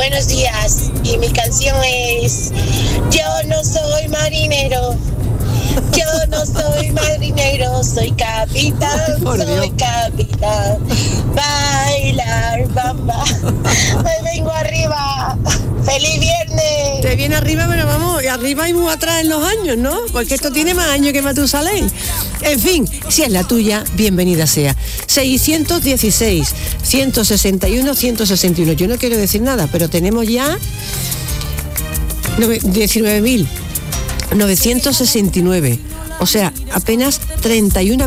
Buenos días. Y mi canción es Yo no soy marinero. Yo no soy marinero, soy capitán, soy capitán. Bailar, bamba. Me vengo arriba. ¡Feliz viernes! Te viene arriba, pero vamos, arriba y muy atrás en los años, ¿no? Porque esto tiene más años que Matusalén. En fin, si es la tuya, bienvenida sea. 616, 161, 161. Yo no quiero decir nada, pero tenemos ya 19.969. O sea, apenas 31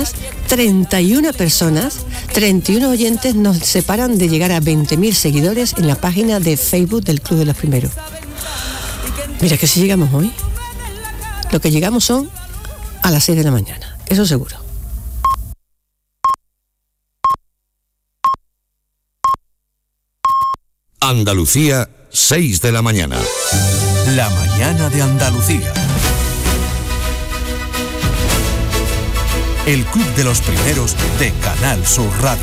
oyentes nos separan de llegar a 20.000 seguidores en la página de Facebook del Club de los Primeros. Mira que si llegamos hoy, lo que llegamos son a las 6 de la mañana, eso seguro. Andalucía, 6 de la mañana. La mañana de Andalucía. El Club de los Primeros de Canal Sur Radio.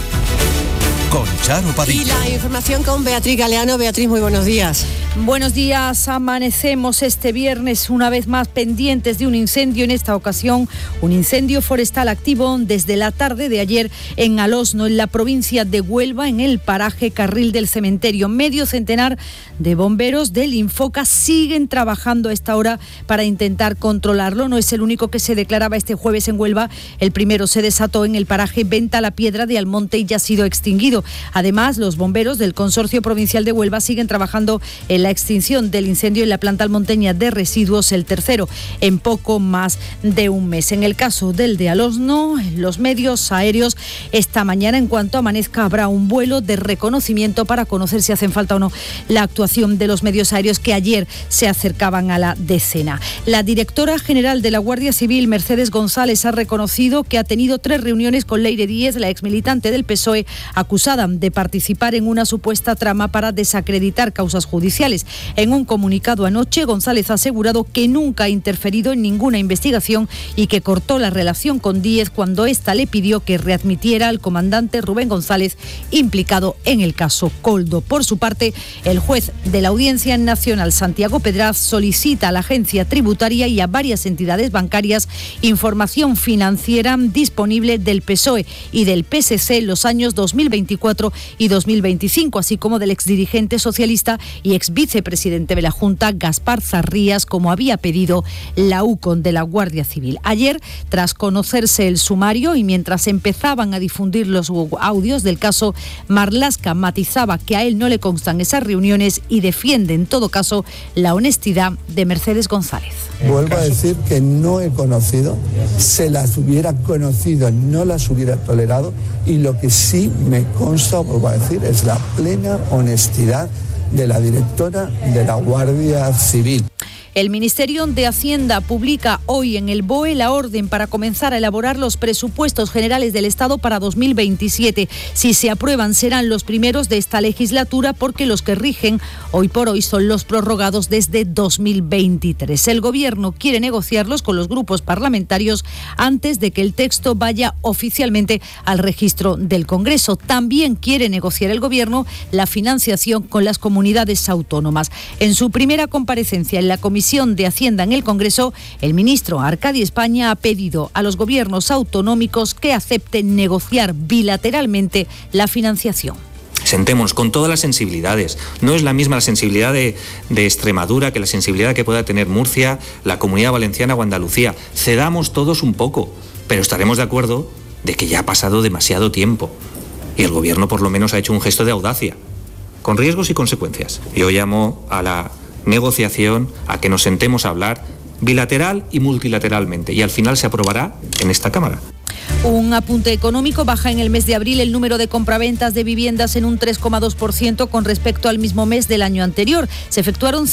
Con Charo Padilla. Y la información con Beatriz Galeano. Beatriz, muy buenos días. Buenos días, amanecemos este viernes una vez más pendientes de un incendio, en esta ocasión un incendio forestal activo desde la tarde de ayer en Alosno, en la provincia de Huelva, en el paraje Carril del Cementerio. Medio centenar de bomberos del Infoca siguen trabajando a esta hora para intentar controlarlo. No es el único que se declaraba este jueves en Huelva. El primero se desató en el paraje Venta la Piedra de Almonte y ya ha sido extinguido. Además, los bomberos del Consorcio Provincial de Huelva siguen trabajando en la extinción del incendio en la planta almonteña de residuos, el tercero en poco más de un mes. En el caso del de Alosno, los medios aéreos, esta mañana, en cuanto amanezca, habrá un vuelo de reconocimiento para conocer si hacen falta o no la actuación de los medios aéreos que ayer se acercaban a la decena. La directora general de la Guardia Civil, Mercedes González, ha reconocido que ha tenido 3 reuniones con Leire Díez, la exmilitante del PSOE, acusada de participar en una supuesta trama para desacreditar causas judiciales. En un comunicado anoche, González ha asegurado que nunca ha interferido en ninguna investigación y que cortó la relación con Díez cuando ésta le pidió que readmitiera al comandante Rubén González, implicado en el caso Coldo. Por su parte, el juez de la Audiencia Nacional, Santiago Pedraz, solicita a la agencia tributaria y a varias entidades bancarias información financiera disponible del PSOE y del PSC en los años 2024 y 2025, así como del exdirigente socialista y exvicepresidente de la Junta, Gaspar Zarrías, como había pedido la UCON de la Guardia Civil. Ayer, tras conocerse el sumario y mientras empezaban a difundir los audios del caso, Marlaska matizaba que a él no le constan esas reuniones y defiende en todo caso la honestidad de Mercedes González. Vuelvo a decir que no he conocido, se las hubiera conocido, no las hubiera tolerado, y lo que sí me consta, vuelvo a decir, es la plena honestidad de la directora de la Guardia Civil. El Ministerio de Hacienda publica hoy en el BOE la orden para comenzar a elaborar los presupuestos generales del Estado para 2027. Si se aprueban, serán los primeros de esta legislatura, porque los que rigen hoy por hoy son los prorrogados desde 2023. El Gobierno quiere negociarlos con los grupos parlamentarios antes de que el texto vaya oficialmente al registro del Congreso. También quiere negociar el Gobierno la financiación con las comunidades autónomas. En su primera comparecencia en la Comisión de Hacienda en el Congreso, el ministro Arcadi España ha pedido a los gobiernos autonómicos que acepten negociar bilateralmente la financiación. Sentémonos con todas las sensibilidades. No es la misma la sensibilidad de Extremadura que la sensibilidad que pueda tener Murcia, la Comunidad Valenciana o Andalucía. Cedamos todos un poco, pero estaremos de acuerdo de que ya ha pasado demasiado tiempo y el Gobierno por lo menos ha hecho un gesto de audacia, con riesgos y consecuencias. Yo llamo a la negociación, a que nos sentemos a hablar bilateral y multilateralmente, y al final se aprobará en esta Cámara. Un apunte económico: baja en el mes de abril el número de compraventas de viviendas en un 3,2% con respecto al mismo mes del año anterior. Se efectuaron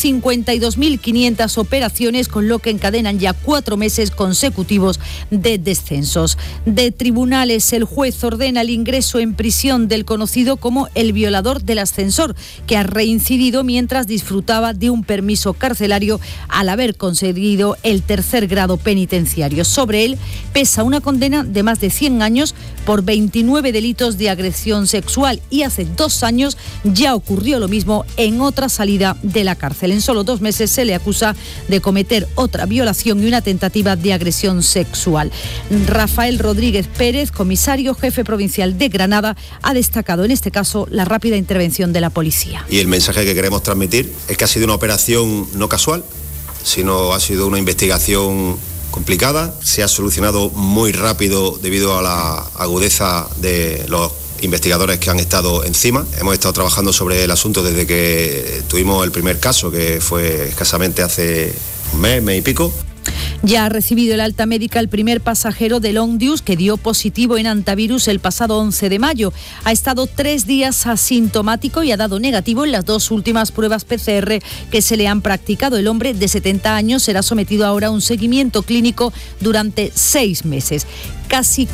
52.500 operaciones, con lo que encadenan ya 4 meses consecutivos de descensos. De tribunales, el juez ordena el ingreso en prisión del conocido como el violador del ascensor, que ha reincidido mientras disfrutaba de un permiso carcelario al haber conseguido el 3er grado penitenciario. Sobre él pesa una condena de de más de 100 años por 29 delitos de agresión sexual y hace 2 años ya ocurrió lo mismo en otra salida de la cárcel. En solo 2 meses se le acusa de cometer otra violación y una tentativa de agresión sexual. Rafael Rodríguez Pérez, comisario jefe provincial de Granada, ha destacado en este caso la rápida intervención de la policía. Y el mensaje que queremos transmitir es que ha sido una operación no casual, sino ha sido una investigación complicada. Se ha solucionado muy rápido debido a la agudeza de los investigadores que han estado encima. Hemos estado trabajando sobre el asunto desde que tuvimos el primer caso, que fue escasamente hace un mes y pico. Ya ha recibido el alta médica el primer pasajero del Ondius que dio positivo en antivirus el pasado 11 de mayo. Ha estado 3 días asintomático y ha dado negativo en las 2 últimas pruebas PCR que se le han practicado. El hombre de 70 años será sometido ahora a un seguimiento clínico durante 6 meses. Casi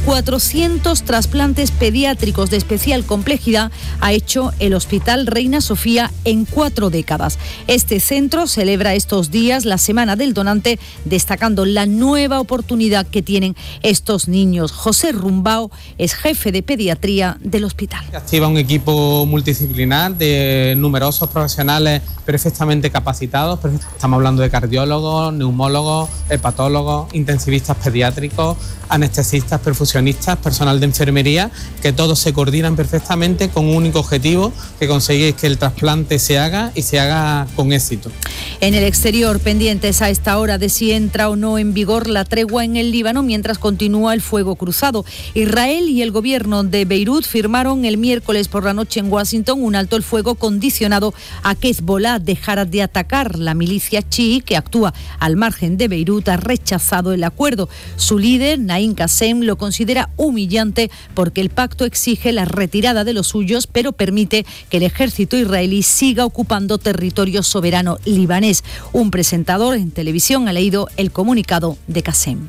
400 trasplantes pediátricos de especial complejidad ha hecho el Hospital Reina Sofía en 4 décadas. Este centro celebra estos días la Semana del Donante, destacando la nueva oportunidad que tienen estos niños. José Rumbao es jefe de pediatría del hospital. Activa un equipo multidisciplinar de numerosos profesionales perfectamente capacitados. Estamos hablando de cardiólogos, neumólogos, hepatólogos, intensivistas pediátricos, anestesistas, perfusionistas, personal de enfermería, que todos se coordinan perfectamente con un único objetivo, que conseguir que el trasplante se haga y se haga con éxito. En el exterior, pendientes a esta hora de si entra o no en vigor la tregua en el Líbano mientras continúa el fuego cruzado. Israel y el gobierno de Beirut firmaron el miércoles por la noche en Washington un alto el fuego condicionado a que Hezbollah dejara de atacar. La milicia chií, que actúa al margen de Beirut, ha rechazado el acuerdo. Su líder, Naim Qassem, lo considera humillante porque el pacto exige la retirada de los suyos, pero permite que el ejército israelí siga ocupando territorio soberano libanés. Un presentador en televisión ha leído el comunicado de Qassem.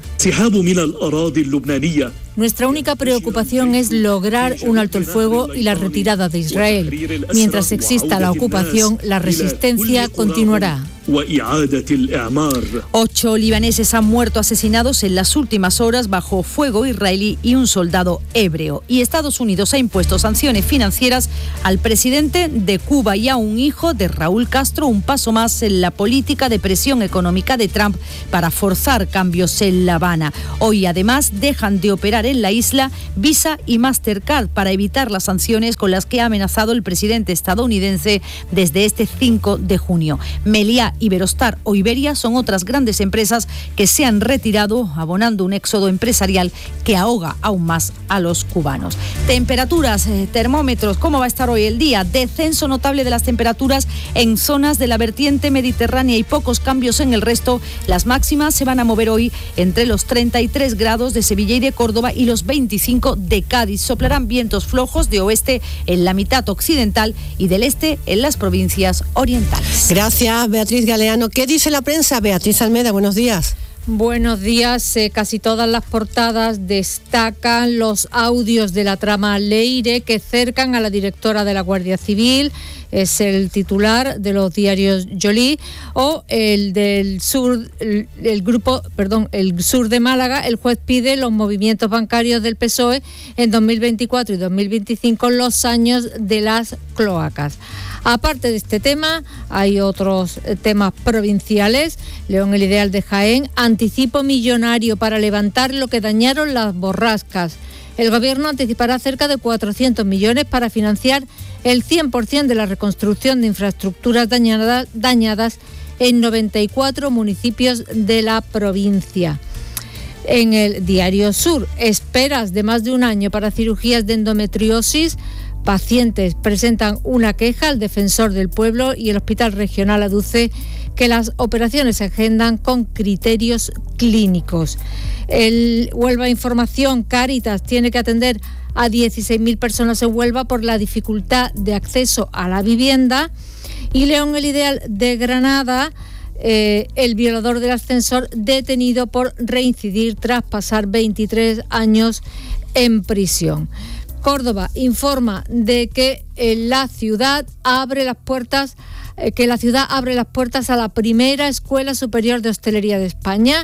Nuestra única preocupación es lograr un alto el fuego y la retirada de Israel. Mientras exista la ocupación, la resistencia continuará. 8 libaneses han muerto asesinados en las últimas horas bajo fuego israelí y un soldado hebreo. Y Estados Unidos ha impuesto sanciones financieras al presidente de Cuba y a un hijo de Raúl Castro, un paso más en la política de presión económica de Trump para forzar cambios en La Habana. Hoy además dejan de operar en la isla Visa y Mastercard para evitar las sanciones con las que ha amenazado el presidente estadounidense desde este 5 de junio. Meliá, Iberostar o Iberia son otras grandes empresas que se han retirado, abonando un éxodo empresarial que ahoga aún más a los cubanos. Temperaturas, termómetros, ¿cómo va a estar hoy el día? Descenso notable de las temperaturas en zonas de la vertiente mediterránea y pocos cambios en el resto. Las máximas se van a mover hoy entre los 33 grados de Sevilla y de Córdoba y los 25 de Cádiz. Soplarán vientos flojos de oeste en la mitad occidental y del este en las provincias orientales. Gracias, Beatriz Galeano. ¿Qué dice la prensa? Beatriz Almeda, buenos días. Buenos días. Casi todas las portadas destacan los audios de la trama Leire que cercan a la directora de la Guardia Civil. Es el titular de los diarios Joly, o el del sur, el sur de Málaga. El juez pide los movimientos bancarios del PSOE en 2024 y 2025, los años de las cloacas. Aparte de este tema, hay otros temas provinciales. León el Ideal de Jaén, anticipo millonario para levantar lo que dañaron las borrascas. El Gobierno anticipará cerca de 400 millones para financiar el 100% de la reconstrucción de infraestructuras dañadas en 94 municipios de la provincia. En el Diario Sur, esperas de más de un año para cirugías de endometriosis. Pacientes presentan una queja al Defensor del Pueblo y el Hospital Regional aduce que las operaciones se agendan con criterios clínicos. El Huelva Información, Cáritas tiene que atender a 16.000 personas en Huelva por la dificultad de acceso a la vivienda. Y León el Ideal de Granada, el violador del ascensor detenido por reincidir tras pasar 23 años en prisión. Córdoba informa de que la ciudad abre las puertas a la primera Escuela Superior de Hostelería de España.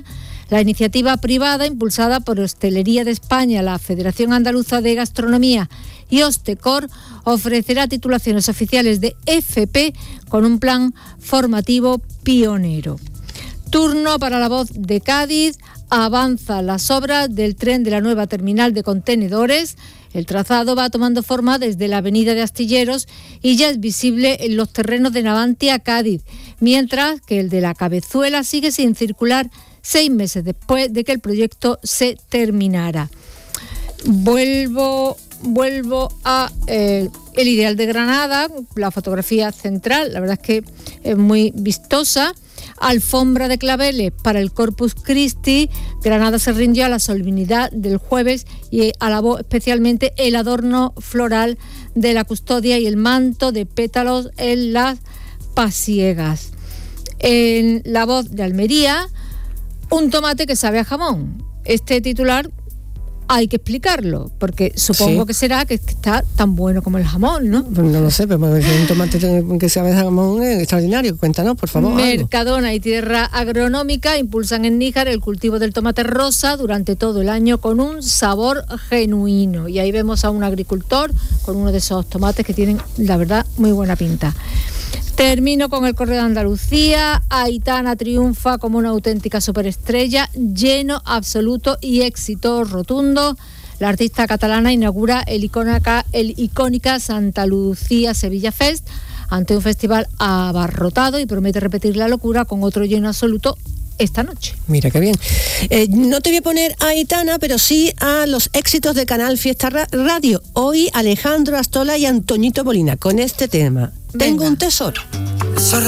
La iniciativa privada, impulsada por Hostelería de España, la Federación Andaluza de Gastronomía y Hostecor, ofrecerá titulaciones oficiales de FP con un plan formativo pionero. Turno para La Voz de Cádiz. Avanzan las obras del tren de la nueva terminal de contenedores. El trazado va tomando forma desde la avenida de Astilleros y ya es visible en los terrenos de Navantia, Cádiz, mientras que el de la Cabezuela sigue sin circular 6 meses después de que el proyecto se terminara. Vuelvo a el Ideal de Granada, la fotografía central, la verdad es que es muy vistosa. Alfombra de claveles para el Corpus Christi. Granada se rindió a la solemnidad del jueves y alabó especialmente el adorno floral de la custodia y el manto de pétalos en las pasiegas. En La Voz de Almería, un tomate que sabe a jamón. Este titular hay que explicarlo, porque supongo que será que está tan bueno como el jamón, ¿no? Pues no lo sé, pero un tomate que sabe a jamón es extraordinario. Cuéntanos, por favor. Mercadona y Tierra Agronómica impulsan en Níjar el cultivo del tomate rosa durante todo el año con un sabor genuino. Y ahí vemos a un agricultor con uno de esos tomates que tienen, la verdad, muy buena pinta. Termino con el Correo de Andalucía. Aitana triunfa como una auténtica superestrella, lleno absoluto y éxito rotundo. La artista catalana inaugura el icónica Santa Lucía Sevilla Fest ante un festival abarrotado y promete repetir la locura con otro lleno absoluto esta noche. Mira qué bien. No te voy a poner a Aitana, pero sí a los éxitos de Canal Fiesta Radio. Hoy Alejandro Astola y Antoñito Molina con este tema. Venga. Tengo un tesoro.